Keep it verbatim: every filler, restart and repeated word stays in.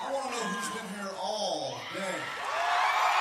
I want to know who's been here all day.